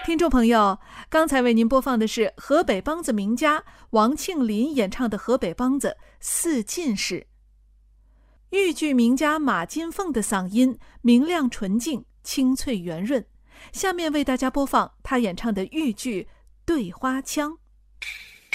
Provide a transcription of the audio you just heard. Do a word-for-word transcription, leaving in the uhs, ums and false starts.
听众朋友，刚才为您播放的是河北梆子名家王庆林演唱的河北梆子《四进士》。豫剧名家马金凤的嗓音明亮纯净，清脆圆润，下面为大家播放他演唱的豫剧《对花腔》。